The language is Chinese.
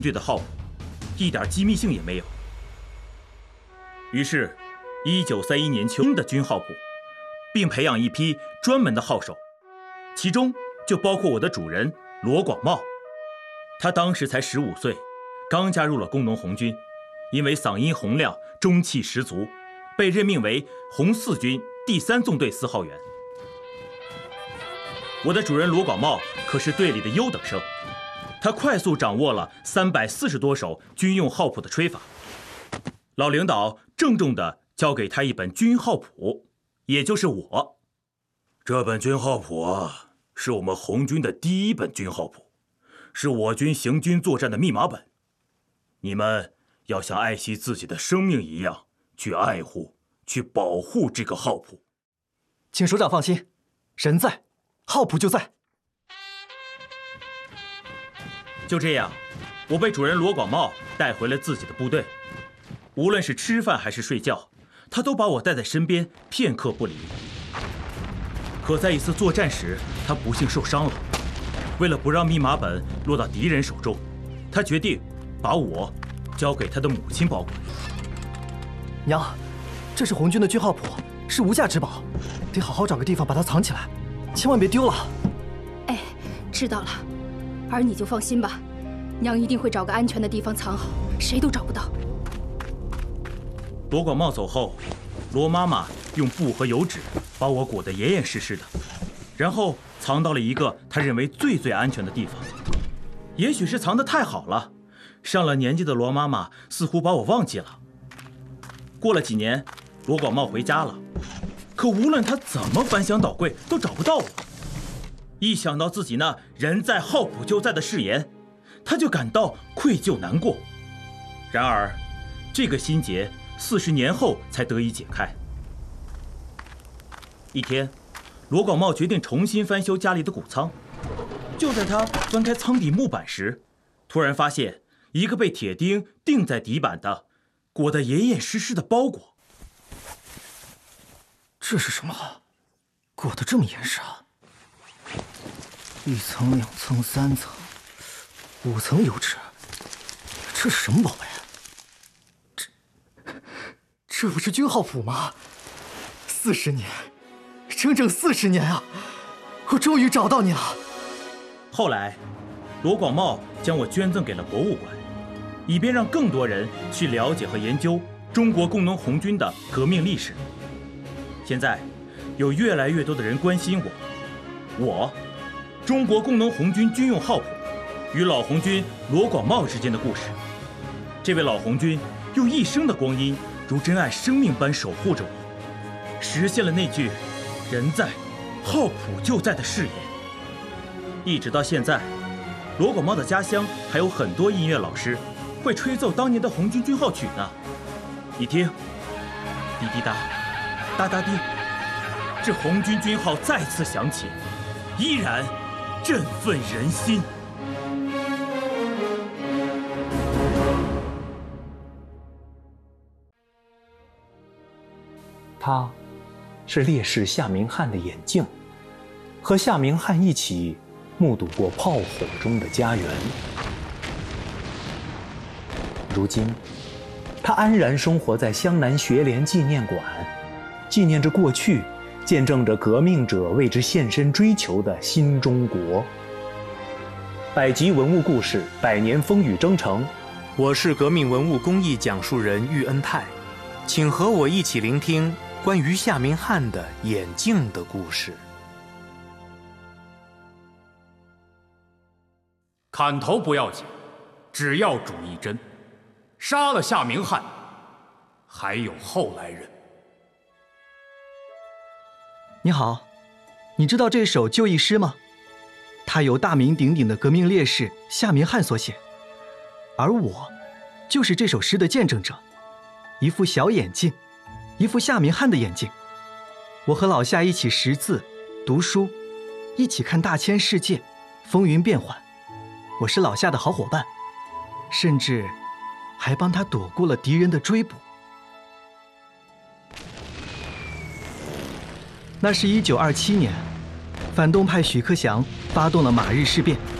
军的号谱，一点机密性也没有。于是，1931年秋的军号谱，并培养一批专门的号手，其中就包括我的主人罗广茂。他当时才15岁，刚加入了工农红军，因为嗓音洪亮、中气十足，被任命为红四军第3纵队4号员。我的主人罗广茂可是队里的优等生，他快速掌握了340多首军用号谱的吹法。老领导郑重地交给他一本军号谱，也就是我。这本军号谱啊，是我们红军的第1本军号谱，是我军行军作战的密码本。你们要像爱惜自己的生命一样去爱护、去保护这个号谱。 请首长放心，人在，号谱就在。 就这样，我被主人罗广茂带回了自己的部队。无论是吃饭还是睡觉，他都把我带在身边，片刻不离。可在一次作战时，他不幸受伤了。为了不让密码本落到敌人手中，他决定把我交给他的母亲保管。 娘，这是红军的军号谱，是无价之宝，得好好找个地方把它藏起来，千万别丢了。 哎，知道了，儿你就放心吧，娘一定会找个安全的地方藏好，谁都找不到。 罗广茂走后，罗妈妈用布和油纸把我裹得严严实实的，然后藏到了一个她认为最安全的地方。也许是藏得太好了，上了年纪的罗妈妈似乎把我忘记了。过了几年，罗广茂回家了，可无论他怎么翻箱倒柜，都找不到我。一想到自己那人在号谱就在的誓言，他就感到愧疚难过。然而，这个心结40年后才得以解开。一天，罗广茂决定重新翻修家里的谷仓。就在他翻开仓底木板时，突然发现一个被铁钉钉在底板的、裹得严严实实的包裹。 这是什么？裹得这么严实啊！1层、2层、3层、5层油纸，这是什么宝贝？这不是军号谱吗？40年，整整40年啊！我终于找到你了。 后来，罗广茂将我捐赠给了博物馆，以便让更多人去了解和研究中国工农红军的革命历史。现在，有越来越多的人关心我中国工农红军军用号谱与老红军罗广茂之间的故事。这位老红军用一生的光阴，如珍爱生命般守护着我，实现了那句“人在，号谱就在”的誓言。一直到现在，罗广茂的家乡还有很多音乐老师会吹奏当年的红军军号曲呢。你听，滴滴答，哒哒滴，这红军军号再次响起，依然振奋人心。 他是烈士夏明翰的眼镜，和夏明翰一起目睹过炮火中的家园。如今，他安然生活在湘南学联纪念馆，纪念着过去，见证着革命者为之献身追求的新中国。百集文物故事，百年风雨征程。我是革命文物公益讲述人喻恩泰，请和我一起聆听关于夏明翰的眼镜的故事。 砍头不要紧，只要主一针。杀了夏明翰，还有后来人。 你好，你知道这首就义诗吗？它由大名鼎鼎的革命烈士夏明翰所写，而我就是这首诗的见证者。一副小眼镜，一副夏明翰的眼镜。我和老夏一起识字、读书，一起看大千世界，风云变幻。我是老夏的好伙伴，甚至还帮他躲过了敌人的追捕。那是1927年，反动派许克祥发动了马日事变，